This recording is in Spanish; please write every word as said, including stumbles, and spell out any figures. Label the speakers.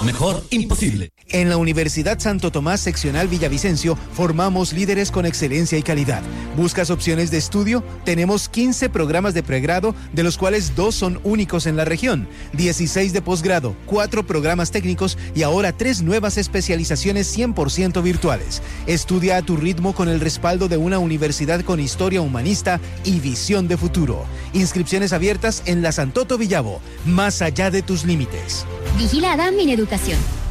Speaker 1: mejor, imposible.
Speaker 2: En la Universidad Santo Tomás Seccional Villavicencio formamos líderes con excelencia y calidad. ¿Buscas opciones de estudio? Tenemos quince programas de pregrado, de los cuales dos son únicos en la región, dieciséis de posgrado, cuatro programas técnicos y ahora tres nuevas especializaciones cien por ciento virtuales. Estudia a tu ritmo con el respaldo de una universidad con historia humanista y visión de futuro. Inscripciones abiertas en la Santoto Villavo, más allá de tus límites.
Speaker 3: Vigilada Mineducación.